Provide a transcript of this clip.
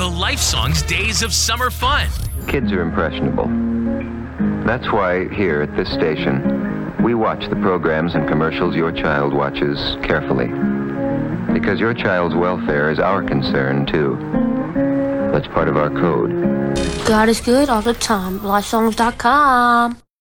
the Lifesongs Days of Summer Fun. Kids are impressionable. That's why here at this station, we watch the programs and commercials your child watches carefully. Because your child's welfare is our concern, too. That's part of our code. God is good all the time. Lifesongs.com.